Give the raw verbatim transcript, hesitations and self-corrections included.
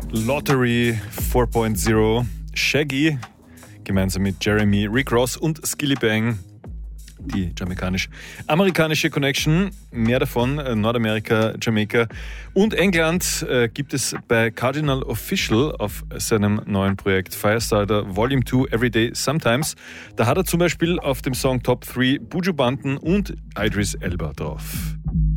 Lottery vier Punkt null, Shaggy, gemeinsam mit Jeremy, Rick Ross und Skillibeng. Die jamaikanisch-amerikanische Connection, mehr davon, Nordamerika, Jamaika und England äh, gibt es bei Cardinal Official auf seinem neuen Projekt Firestarter Volume zwei Everyday Sometimes. Da hat er zum Beispiel auf dem Song Top drei Buju Banton und Idris Elba drauf.